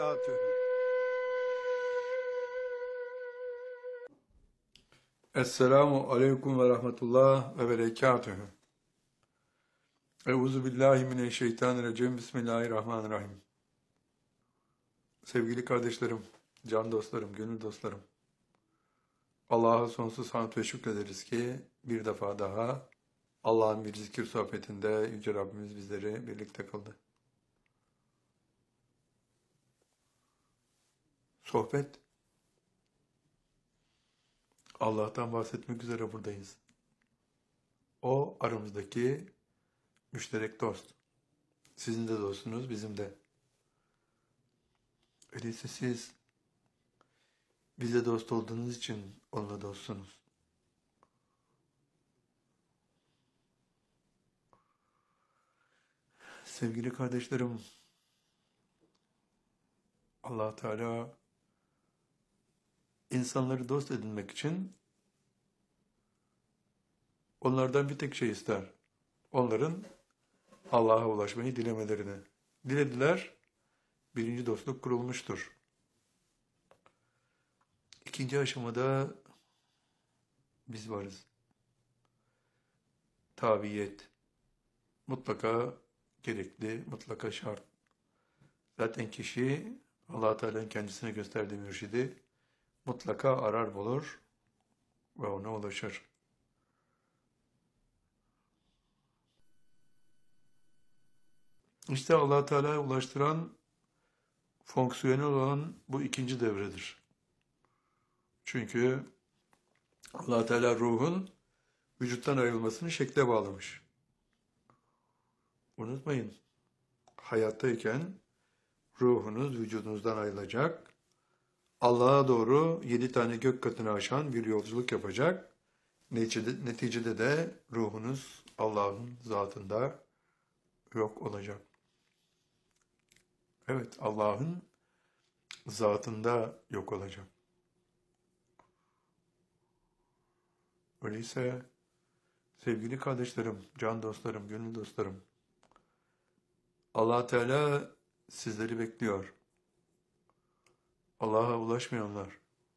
berekatühü. Esselamu aleyküm ve rahmetullah ve berekatühü. Euzu billahi mineşşeytanirracim. Bismillahirrahmanirrahim. Sevgili kardeşlerim, can dostlarım, gönül dostlarım. Allah'a sonsuz hamd ve şükrederiz ki bir defa daha Allah'ın bir zikir sohbetinde Yüce Rabbimiz bizleri birlikte kıldı. Sohbet, Allah'tan bahsetmek üzere buradayız. O aramızdaki müşterek dost. Sizin de dostunuz, bizim de. Öyleyse siz bize dost olduğunuz için onunla dostsunuz. Sevgili kardeşlerim, Allah Teala insanları dost edinmek için onlardan bir tek şey ister. Onların Allah'a ulaşmayı dilemelerini. Dilediler, birinci dostluk kurulmuştur. İkinci aşamada biz varız. Tabiyet. Mutlaka gerekli, mutlaka şart. Zaten kişi Allah Teala'nın kendisine gösterdiği mürşidi mutlaka arar bulur ve ona ulaşır. İşte Allah Teala'ya ulaştıran fonksiyonel olan bu ikinci devredir. Çünkü Allah Teala ruhun vücuttan ayrılmasını şekle bağlamış. Unutmayın, hayattayken ruhunuz vücudunuzdan ayrılacak, Allah'a doğru 7 tane gök katını aşan bir yolculuk yapacak. Neticede de ruhunuz Allah'ın zatında yok olacak. Evet, Allah'ın zatında yok olacak. Öyleyse sevgili kardeşlerim, can dostlarım, gönül dostlarım, Allah Teala sizleri bekliyor. Allah'a ulaşmayanlar,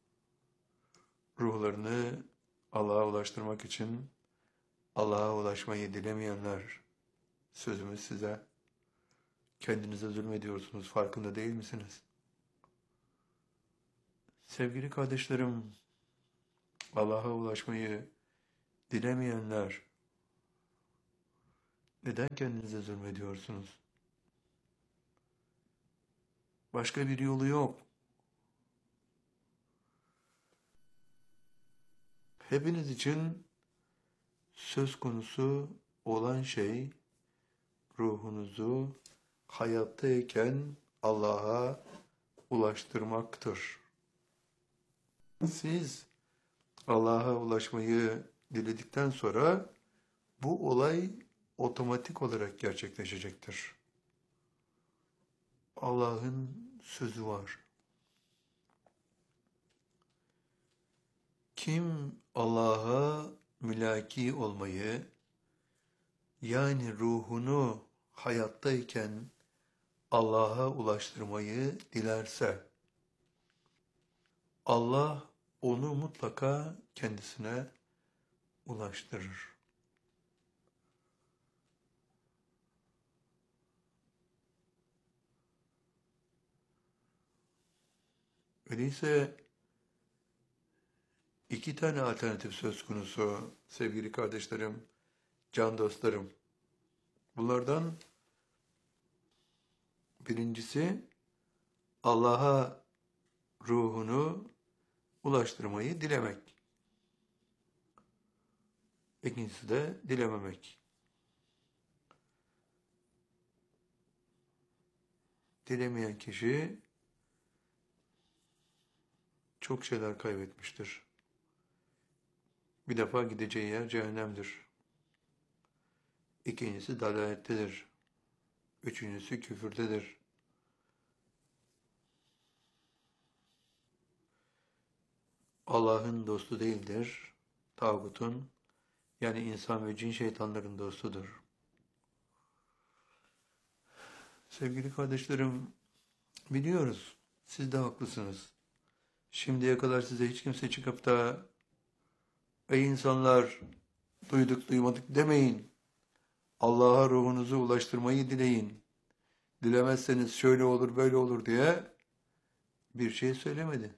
ruhlarını Allah'a ulaştırmak için Allah'a ulaşmayı dilemeyenler, sözümüz size, kendinize zulmediyorsunuz, farkında değil misiniz? Sevgili kardeşlerim, Allah'a ulaşmayı dilemeyenler, neden kendinize zulmediyorsunuz? Başka bir yolu yok. Hepiniz için söz konusu olan şey, ruhunuzu hayattayken Allah'a ulaştırmaktır. Siz Allah'a ulaşmayı diledikten sonra bu olay otomatik olarak gerçekleşecektir. Allah'ın sözü var. Kim Allah'a mülaki olmayı, yani ruhunu hayattayken Allah'a ulaştırmayı dilerse, Allah onu mutlaka kendisine ulaştırır. Öyleyse iki tane alternatif söz konusu sevgili kardeşlerim, can dostlarım. Bunlardan birincisi Allah'a ruhunu ulaştırmayı dilemek. İkincisi de dilememek. Dilemeyen kişi çok şeyler kaybetmiştir. Bir defa gideceği yer cehennemdir. İkincisi dalalettedir. Üçüncüsü küfürdedir. Allah'ın dostu değildir. Tağutun, yani insan ve cin şeytanların dostudur. Sevgili kardeşlerim, biliyoruz Siz de haklısınız. Şimdiye kadar size hiç kimse çıkıp da ey insanlar duyduk duymadık demeyin. Allah'a ruhunuzu ulaştırmayı dileyin. Dilemezseniz şöyle olur böyle olur diye bir şey söylemedi.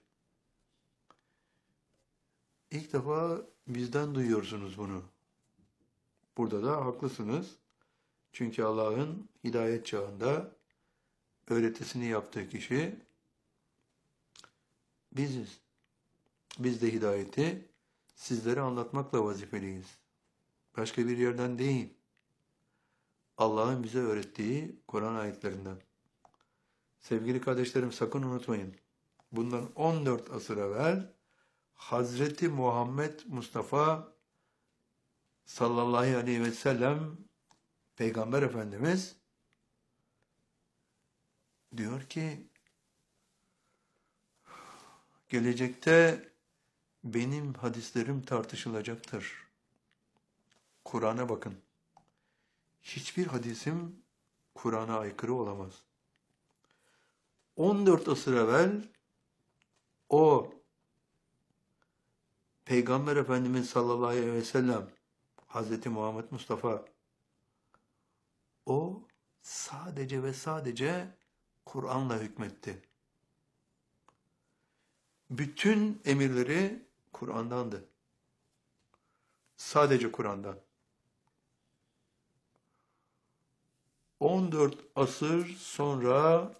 İlk defa bizden duyuyorsunuz bunu. Burada da haklısınız. Çünkü Allah'ın hidayet çağında öğretisini yaptığı kişi biziz. Biz de hidayeti sizlere anlatmakla vazifeliyiz. Başka bir yerden değil. Allah'ın bize öğrettiği Kur'an ayetlerinden. Sevgili kardeşlerim sakın unutmayın. Bundan 14 asır evvel Hazreti Muhammed Mustafa sallallahu aleyhi ve sellem Peygamber Efendimiz diyor ki gelecekte benim hadislerim tartışılacaktır. Kur'an'a bakın. Hiçbir hadisim Kur'an'a aykırı olamaz. 14 asır evvel o Peygamber Efendimiz sallallahu aleyhi ve sellem Hazreti Muhammed Mustafa o sadece ve sadece Kur'an'la hükmetti. Bütün emirleri Kur'an'dandı. Sadece Kur'an'dan. 14 asır sonra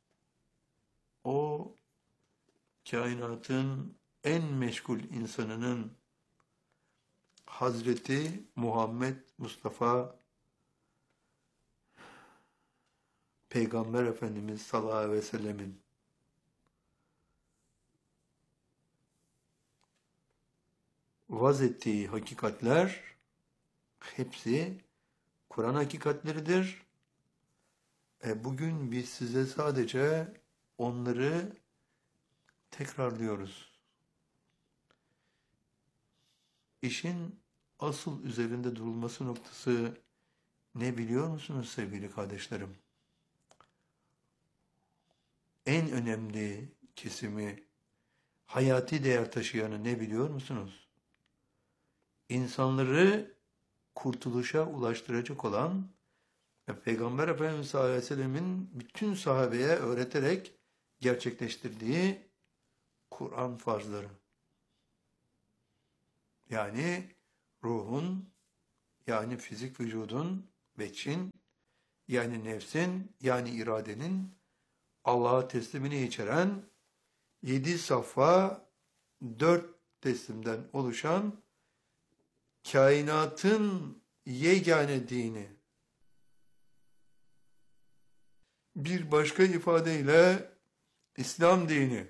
o kainatın en meşgul insanının Hazreti Muhammed Mustafa Peygamber Efendimiz sallallahu aleyhi ve sellemin vaz ettiği hakikatler hepsi Kur'an hakikatleridir. Bugün biz size sadece onları tekrarlıyoruz. İşin asıl üzerinde durulması noktası ne biliyor musunuz sevgili kardeşlerim? En önemli kesimi, hayati değer taşıyanı ne biliyor musunuz? İnsanları kurtuluşa ulaştıracak olan Peygamber Efendimiz sallallahu aleyhi ve sellemin bütün sahabeye öğreterek gerçekleştirdiği Kur'an farzları. Yani ruhun, yani fizik vücudun, veçin, yani nefsin, yani iradenin Allah'a teslimini içeren 7 safha 4 teslimden oluşan kainatın yegane dini. Bir başka ifadeyle İslam dini.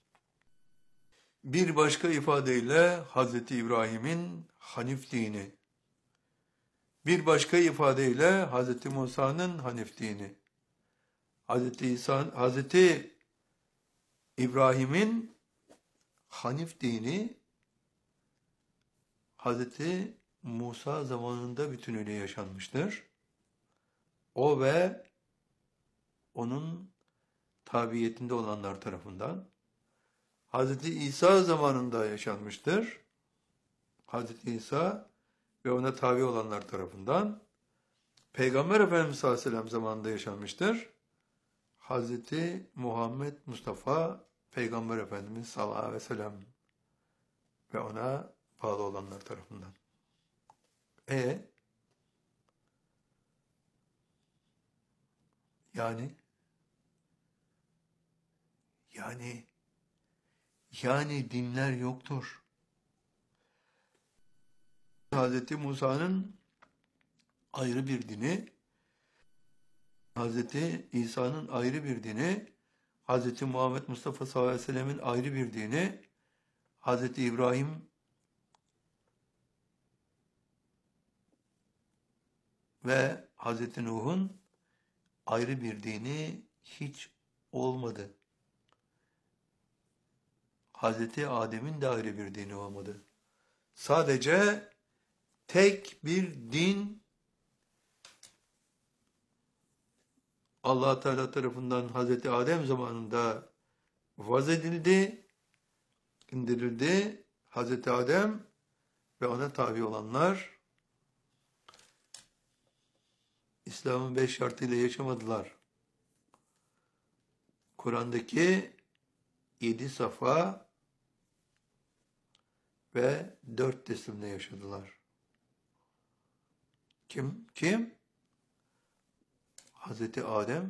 Bir başka ifadeyle Hz. İbrahim'in Hanif dini. Bir başka ifadeyle Hz. Musa'nın Hanif dini. Hz. İbrahim'in Hanif dini Hz. Musa zamanında bütünüyle yaşanmıştır. O ve onun tabiyetinde olanlar tarafından. Hz. İsa zamanında yaşanmıştır. Hz. İsa ve ona tabi olanlar tarafından. Peygamber Efendimiz sallallahu aleyhi ve sellem zamanında yaşanmıştır. Hz. Muhammed Mustafa Peygamber Efendimiz sallallahu aleyhi ve sellem ve ona bağlı olanlar tarafından. Yani dinler yoktur. Hz. Musa'nın ayrı bir dini, Hz. İsa'nın ayrı bir dini, Hz. Muhammed Mustafa sallallahu aleyhi ve sellemin ayrı bir dini, Hz. İbrahim ve Hz. Nuh'un ayrı bir dini hiç olmadı. Hz. Adem'in de ayrı bir dini olmadı. Sadece tek bir din Allah Teala tarafından Hz. Adem zamanında vaz edildi, indirildi. Hazreti Adem ve ona tabi olanlar İslam'ın 5 şartıyla yaşamadılar. Kur'an'daki 7 safa ve 4 teslimle yaşadılar. Kim? Hazreti Adem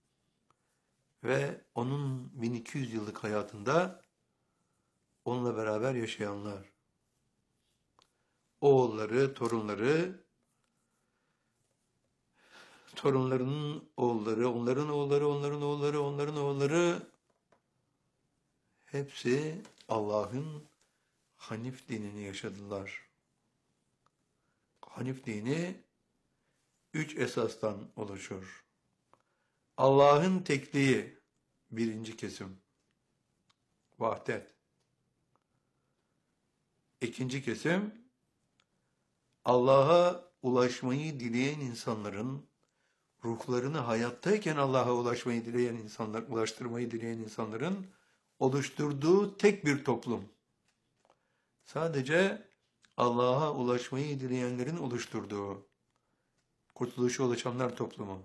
ve onun 1200 yıllık hayatında onunla beraber yaşayanlar. Oğulları, torunlarının oğulları, onların oğulları hepsi Allah'ın Hanif dinini yaşadılar. Hanif dini 3 esastan oluşur. Allah'ın tekliği birinci kesim, vahdet. İkinci kesim, Allah'a ulaşmayı dileyen insanların, ruhlarını hayattayken Allah'a ulaştırmayı dileyen insanların oluşturduğu tek bir toplum. Sadece Allah'a ulaşmayı dileyenlerin oluşturduğu kurtuluşa ulaşanlar toplumu.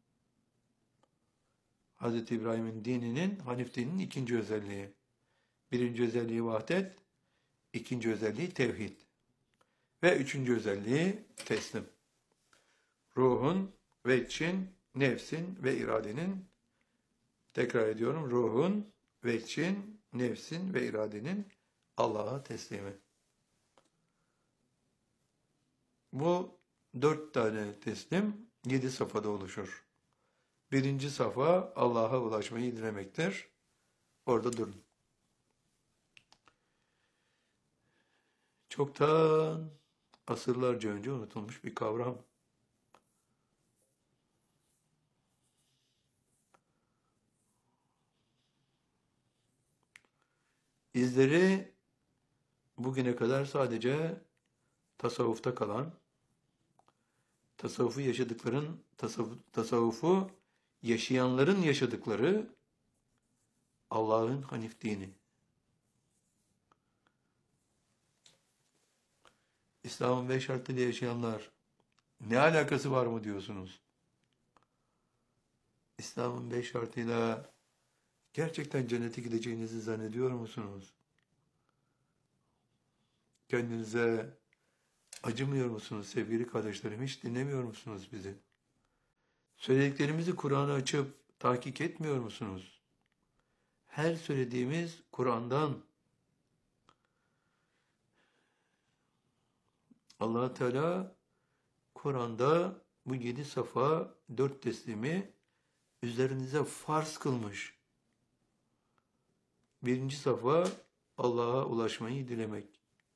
Hz. İbrahim'in dininin, Hanif dininin ikinci özelliği. Birinci özelliği vahdet, ikinci özelliği tevhid. Ve üçüncü özelliği teslim. Ruhun, veçin, nefsin ve iradenin, tekrar ediyorum, ruhun, veçin, nefsin ve iradenin Allah'a teslimi. Bu 4 tane teslim 7 safhada oluşur. Birinci safha Allah'a ulaşmayı dilemektir. Orada durun. Çoktan asırlarca önce unutulmuş bir kavram. İzleri bugüne kadar sadece tasavvufta kalan, tasavvufu yaşayanların yaşadıkları Allah'ın Hanif dini. İslam'ın 5 şartıyla yaşayanlar ne alakası var mı diyorsunuz? İslam'ın 5 şartıyla gerçekten cennete gideceğinizi zannediyor musunuz? Kendinize acımıyor musunuz sevgili kardeşlerim? Hiç dinlemiyor musunuz bizi? Söylediklerimizi Kur'an'ı açıp tahkik etmiyor musunuz? Her söylediğimiz Kur'an'dan. Allah Teala Kur'an'da bu 7 safa 4 teslimi üzerinize farz kılmış. Birinci safa Allah'a ulaşmayı dilemek.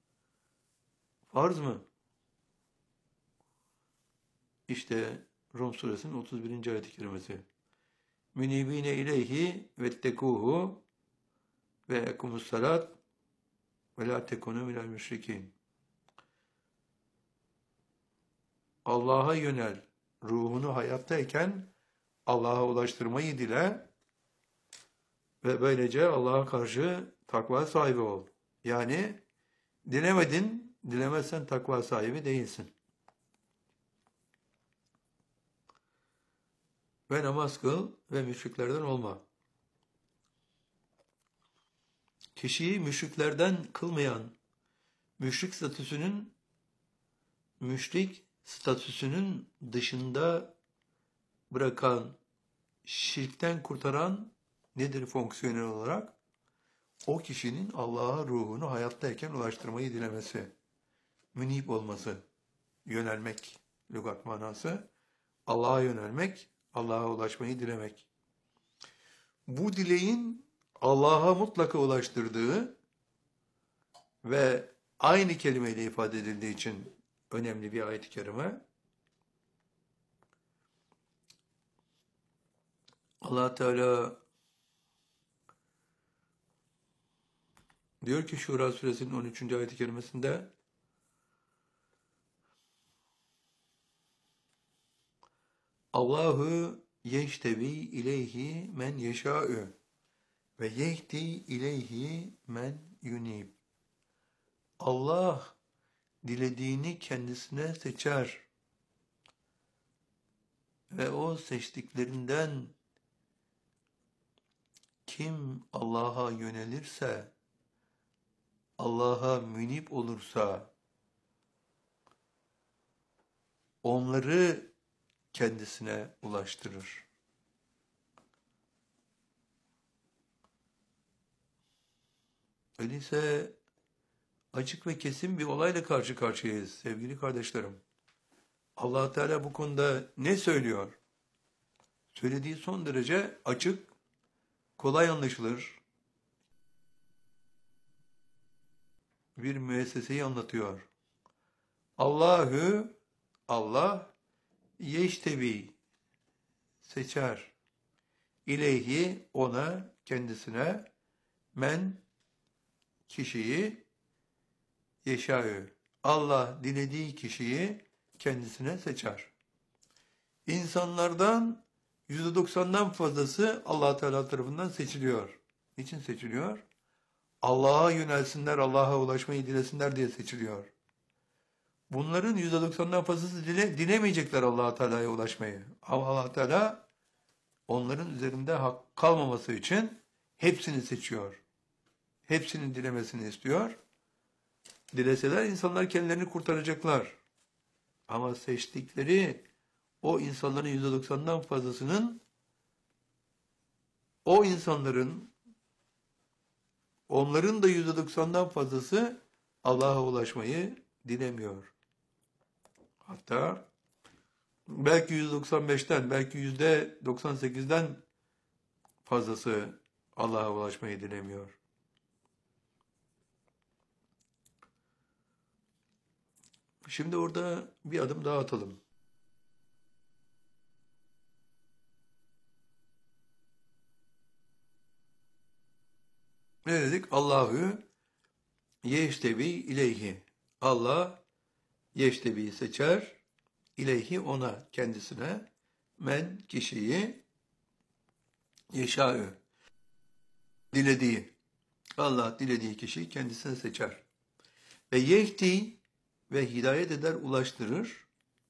Farz mı? İşte Rum suresinin 31. ayet-i kerimesi. Münibine ileyhi vettekuhu ve ekumussalat ve la tekunu minel müşrikin. Allah'a yönel, ruhunu hayattayken Allah'a ulaştırmayı dile ve böylece Allah'a karşı takva sahibi ol. Yani dilemezsen takva sahibi değilsin. Ve namaz kıl ve müşriklerden olma. Kişiyi müşriklerden kılmayan, müşrik statüsünün dışında bırakan, şirkten kurtaran nedir fonksiyonel olarak? O kişinin Allah'a ruhunu hayattayken ulaştırmayı dilemesi, münib olması, yönelmek, lügat manası, Allah'a yönelmek, Allah'a ulaşmayı dilemek. Bu dileğin Allah'a mutlaka ulaştırdığı ve aynı kelimeyle ifade edildiği için önemli bir ayet-i kerime. Allah Teala diyor ki Şura suresinin 13. ayet-i kerimesinde Allahu yeştevi ileyhi men yeşâ'ü Ve yehdi ileyhi men yunib. Allah dilediğini kendisine seçer ve o seçtiklerinden kim Allah'a yönelirse, Allah'a münip olursa, onları kendisine ulaştırır. Öyleyse açık ve kesin bir olayla karşı karşıyayız sevgili kardeşlerim. Allah Teala bu konuda ne söylüyor? Söylediği son derece açık, kolay anlaşılır bir müesseseyi anlatıyor. Allah yeştebi, seçer. İleyhi, ona, kendisine, men, kişiyi, yeşâ'ü. Allah dilediği kişiyi kendisine seçer. İnsanlardan %90'dan fazlası Allah Teala tarafından seçiliyor. Niçin seçiliyor? Allah'a yönelsinler, Allah'a ulaşmayı dilesinler diye seçiliyor. Bunların %90'dan fazlası dilemeyecekler Allah Teala'ya ulaşmayı. Ama Allah Teala onların üzerinde hak kalmaması için hepsini seçiyor. Hepsinin dilemesini istiyor. Dileseler insanlar kendilerini kurtaracaklar. Ama seçtikleri o insanların %90'dan fazlasının o insanların onların da %90'dan fazlası Allah'a ulaşmayı dilemiyor. Hatta belki %95'ten, belki %98'den fazlası Allah'a ulaşmayı dilemiyor. Şimdi orada bir adım daha atalım. Ne dedik? Allahu yeştebi ileyhi. Allah yeştebi seçer, ileyhi ona, kendisine, men kişiyi, yeşâ'ü, dilediği. Allah dilediği kişiyi kendisine seçer. Ve yehdi ve hidayet eder, ulaştırır.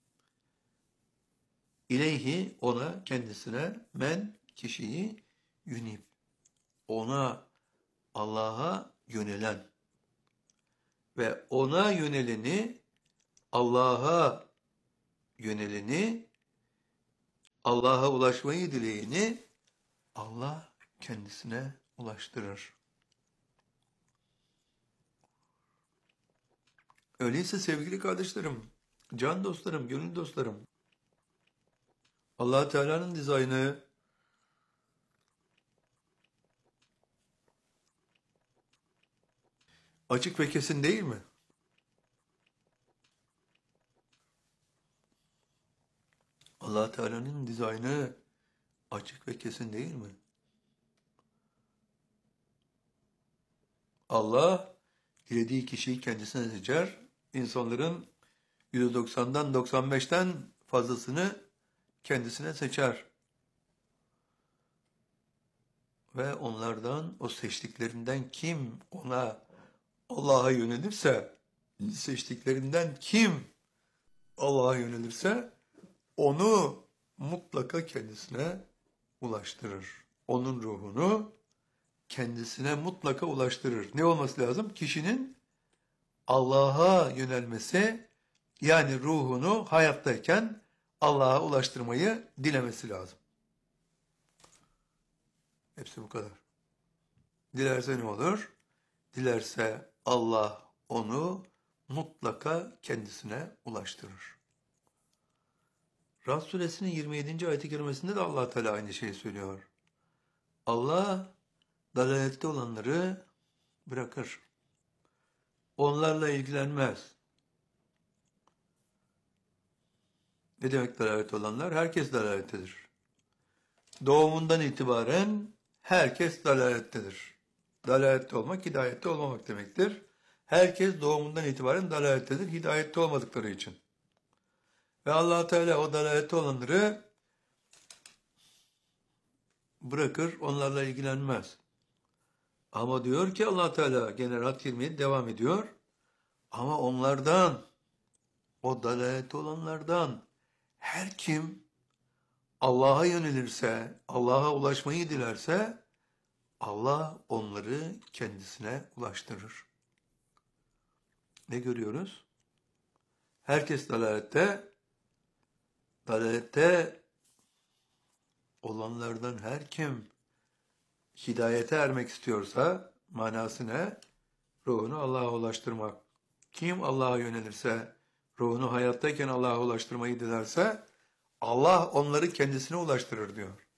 İleyhi ona, kendisine, men kişiyi, yunib. Ona, Allah'a yönelen ve ona yöneleni, Allah'a yöneleni, Allah'a ulaşmayı dileyeni Allah kendisine ulaştırır. Öyleyse sevgili kardeşlerim, can dostlarım, gönül dostlarım, Allah Teala'nın dizaynı açık ve kesin değil mi? Allah Teala'nın dizaynı açık ve kesin değil mi? Allah dilediği kişiyi kendisine seçer. İnsanların %90'dan 95'ten fazlasını kendisine seçer. Ve onlardan, o seçtiklerinden kim ona, Allah'a yönelirse, seçtiklerinden kim Allah'a yönelirse, onu mutlaka kendisine ulaştırır. Onun ruhunu kendisine mutlaka ulaştırır. Ne olması lazım? Kişinin Allah'a yönelmesi, yani ruhunu hayattayken Allah'a ulaştırmayı dilemesi lazım. Hepsi bu kadar. Dilerse ne olur? Dilerse Allah onu mutlaka kendisine ulaştırır. Rad suresinin 27. ayet-i kerimesinde de Allah Teala aynı şeyi söylüyor. Allah dalalette olanları bırakır. Onlarla ilgilenmez. Ne demek dalalet olanlar? Herkes dalalettedir. Doğumundan itibaren herkes dalalettedir. Dalalette olmak, hidayette olmamak demektir. Herkes doğumundan itibaren dalalettedir, hidayette olmadıkları için. Ve Allah Teala o dalalette olanları bırakır, onlarla ilgilenmez. Ama diyor ki Allah Teala gene Rad 27 devam ediyor. Ama onlardan, o dalalette olanlardan her kim Allah'a yönelirse, Allah'a ulaşmayı dilerse Allah onları kendisine ulaştırır. Ne görüyoruz? Herkes dalalette olanlardan her kim hidayete ermek istiyorsa manası ne? Ruhunu Allah'a ulaştırmak. Kim Allah'a yönelirse, ruhunu hayattayken Allah'a ulaştırmayı dilerse Allah onları kendisine ulaştırır diyor.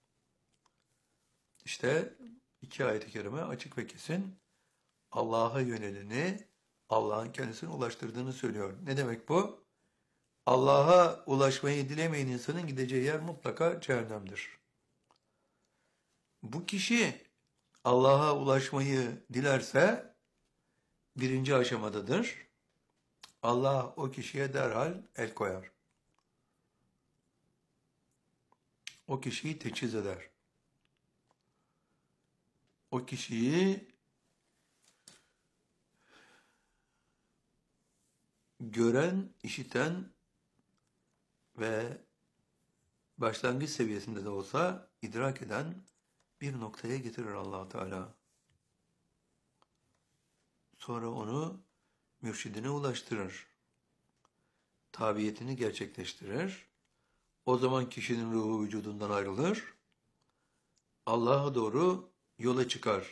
İşte iki ayet-i kerime açık ve kesin Allah'a yöneleni Allah'ın kendisine ulaştırdığını söylüyor. Ne demek bu? Allah'a ulaşmayı dilemeyen insanın gideceği yer mutlaka cehennemdir. Bu kişi Allah'a ulaşmayı dilerse birinci aşamadadır. Allah o kişiye derhal el koyar. O kişiyi teçhiz eder. O kişiyi gören, işiten ve başlangıç seviyesinde de olsa idrak eden bir noktaya getirir Allah Teala. Sonra onu mürşidine ulaştırır. Tabiyetini gerçekleştirir. O zaman kişinin ruhu vücudundan ayrılır. Allah'a doğru yola çıkar.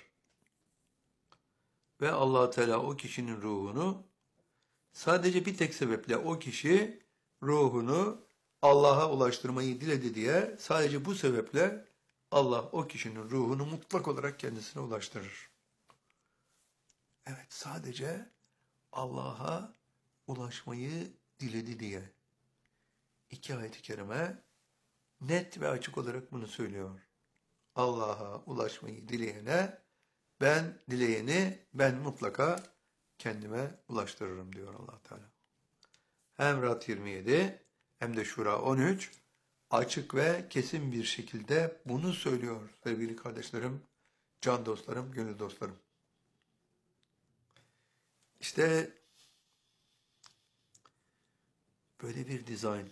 Ve Allah Teala o kişinin ruhunu sadece bir tek sebeple o kişi ruhunu Allah'a ulaştırmayı diledi diye sadece bu sebeple Allah o kişinin ruhunu mutlak olarak kendisine ulaştırır. Evet, sadece Allah'a ulaşmayı diledi diye. İki ayet-i kerime net ve açık olarak bunu söylüyor. Allah'a ulaşmayı dileyeni ben mutlaka kendime ulaştırırım diyor Allah Teala. Hem Rad 27 hem de Şura 13 açık ve kesin bir şekilde bunu söylüyor sevgili kardeşlerim, can dostlarım, gönül dostlarım. İşte böyle bir dizayn.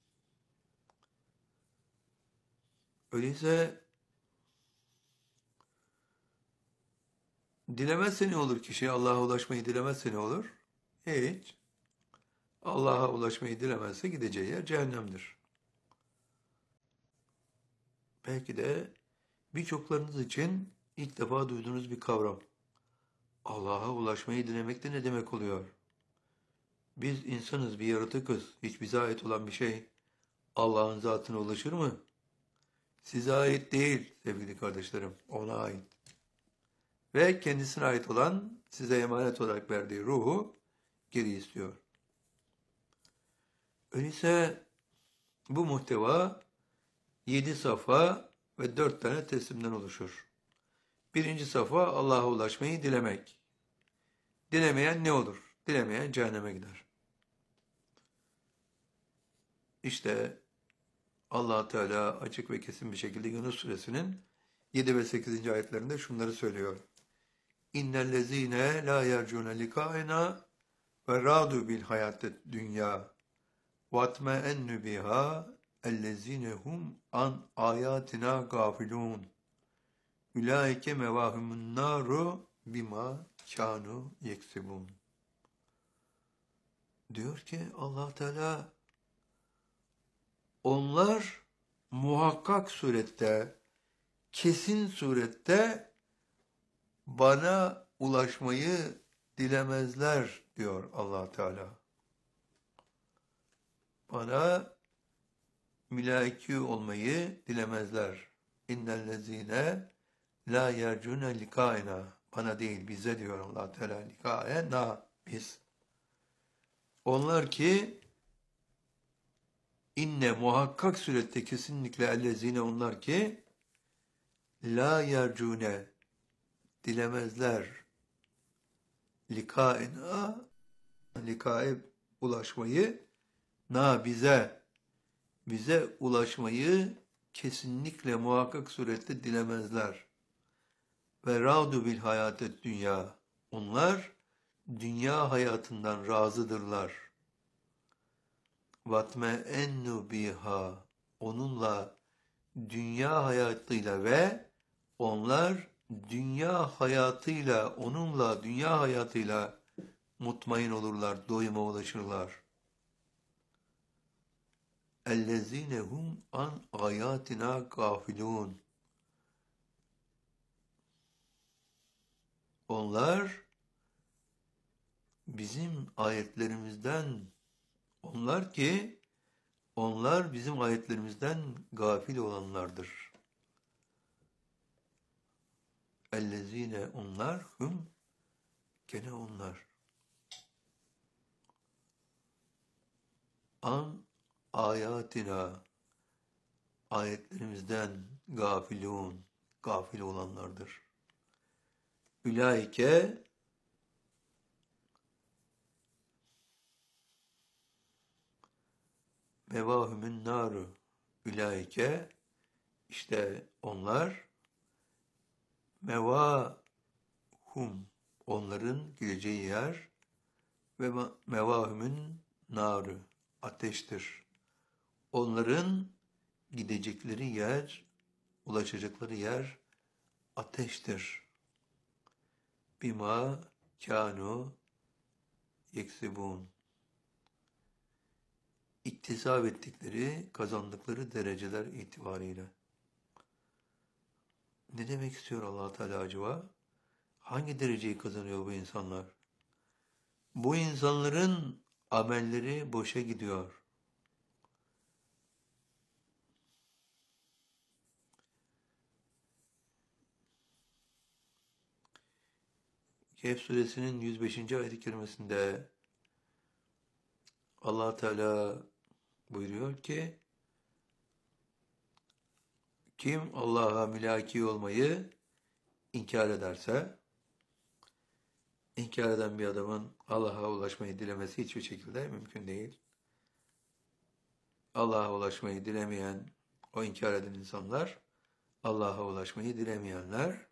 Öyleyse dilemezse ne olur kişi? Allah'a ulaşmayı dilemezse ne olur? Hiç. Allah'a ulaşmayı dilemezse gideceği yer cehennemdir. Belki de birçoklarınız için ilk defa duyduğunuz bir kavram. Allah'a ulaşmayı dilemek de ne demek oluyor? Biz insanız, bir yaratıkız. Hiç bize ait olan bir şey Allah'ın zatına ulaşır mı? Size ait değil sevgili kardeşlerim, ona ait. Ve kendisine ait olan size emanet olarak verdiği ruhu geri istiyor. Öyleyse bu muhteva 7 safa ve 4 tane teslimden oluşur. Birinci safa Allah'a ulaşmayı dilemek. Dilemeyen ne olur? Dilemeyen cehenneme gider. İşte Allah Teala açık ve kesin bir şekilde Yunus suresinin 7 ve 8. ayetlerinde şunları söylüyor. İnnellezîne lâ yercûne likâena ve râdû bil hayâted dünya vatme'ennü biha ellezîne hum an âyâtina gâfilûn. Ulaike mevahumun naru bima kanu yeksibun. Diyor ki Allah Teala onlar muhakkak surette, kesin surette bana ulaşmayı dilemezler diyor Allah Teala. Bana mülaki olmayı dilemezler. İnnellezîne la yercûne likâena. Bana değil bize diyor Allah Teala. Likâena biz. Onlar ki inne muhakkak surette kesinlikle ellezîne onlar ki la yercûne dilemezler. Likâena likâe ulaşmayı bize ulaşmayı kesinlikle muhakkak surette dilemezler. ve radu bil hayatet dünya. Onlar dünya hayatından razıdırlar. Vatme ennu biha. Onunla, dünya hayatıyla ve onlar dünya hayatıyla, onunla, dünya hayatıyla mutmain olurlar, doyuma ulaşırlar. اَلَّذ۪ينَ هُمْ an ayatina gafilun. Onlar bizim ayetlerimizden, onlar bizim ayetlerimizden gafil olanlardır. اَلَّذ۪ينَ onlar, hum, gene onlar. An ayatina, ayetlerimizden gafilun, gafil olanlardır. Ülaike mevahümün naru. Ülaike, işte onlar, mevahum, onların gideceği yer, ve mevahümün naru, ateştir. Onların gidecekleri yer, ulaşacakları yer ateştir. Bima kânu yeksibun. İktisap ettikleri, kazandıkları dereceler itibariyle. Ne demek istiyor Allah Teala acaba? Hangi dereceyi kazanıyor bu insanlar? Bu insanların amelleri boşa gidiyor. Kehf suresinin 105. ayet-i kerimesinde Allah Teala buyuruyor ki, kim Allah'a mülaki olmayı inkar ederse, inkar eden bir adamın Allah'a ulaşmayı dilemesi hiçbir şekilde mümkün değil. Allah'a ulaşmayı dilemeyen, o inkar eden insanlar, Allah'a ulaşmayı dilemeyenler,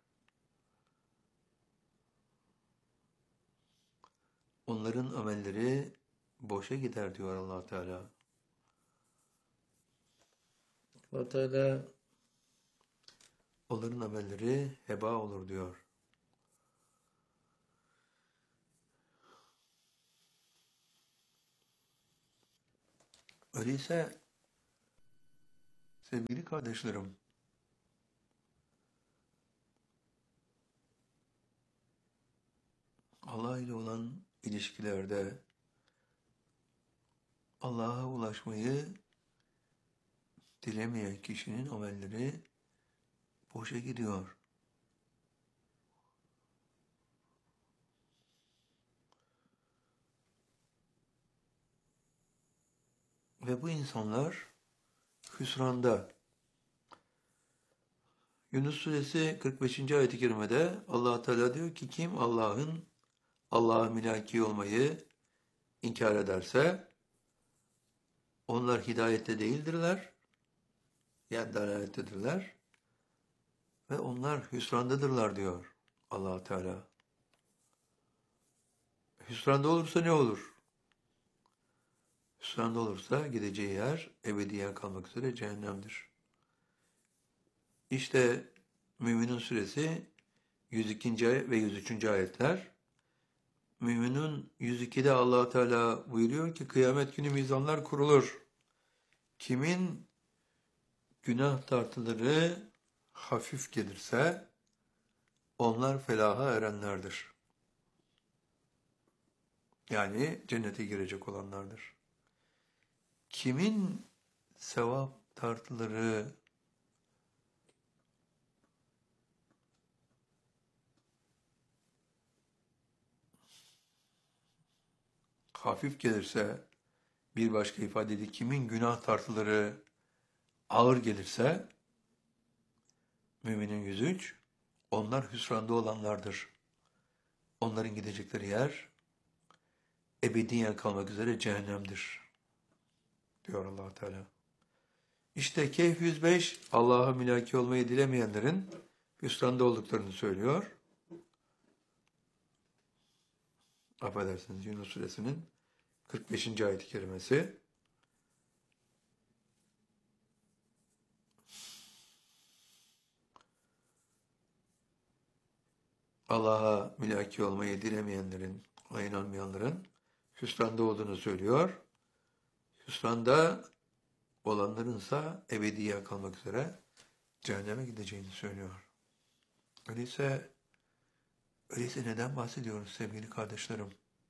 onların amelleri boşa gider diyor Allah Teala. Allah Teala onların amelleri heba olur diyor. Öyleyse sevgili kardeşlerim, Allah ile olan ilişkilerde Allah'a ulaşmayı dilemeyen kişinin amelleri boşa gidiyor. Ve bu insanlar hüsranda. Yunus suresi 45. ayet-i kerimede Allah Teala diyor ki, kim Allah'a mülaki olmayı inkar ederse onlar hidayette değildirler, yani dalalettedirler ve onlar hüsrandadırlar diyor Allah Teala. Hüsranda olursa ne olur? Hüsranda olursa gideceği yer ebediyen kalmak üzere cehennemdir. İşte Müminun suresi 102. ve 103. ayetler. Müminun 102'de Allah Teala buyuruyor ki, kıyamet günü mizanlar kurulur. Kimin günah tartıları hafif gelirse onlar felaha erenlerdir. Yani cennete girecek olanlardır. Kimin sevap tartıları hafif gelirse, bir başka ifadede kimin günah tartıları ağır gelirse, Müminin 103, onlar hüsranda olanlardır. Onların gidecekleri yer ebediyen kalmak üzere cehennemdir, diyor Allah Teala. İşte Kehf 105, Allah'a mülaki olmayı dilemeyenlerin hüsranda olduklarını söylüyor. Affedersiniz, Yunus Suresinin 45. ayet-i kerimesi. Allah'a mülaki olmayı dilemeyenlerin, inanmayanların hüsranda olduğunu söylüyor. Hüsranda olanlarınsa ebediye kalmak üzere cehenneme gideceğini söylüyor. Öyleyse neden bahsediyoruz sevgili kardeşlerim?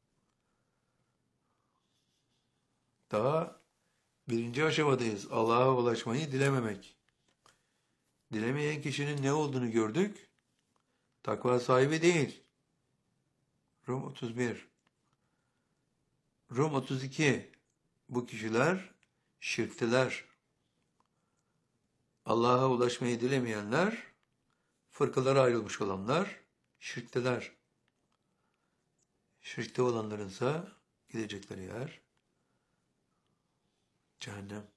Daha birinci aşamadayız. Allah'a ulaşmayı dilememek. Dilemeyen kişinin ne olduğunu gördük. Takva sahibi değil. Rum 31. Rum 32. Bu kişiler şirkteler. Allah'a ulaşmayı dilemeyenler, fırkalara ayrılmış olanlar şirkteler. Şirkte olanlarınsa gidecekleri yer cehennem.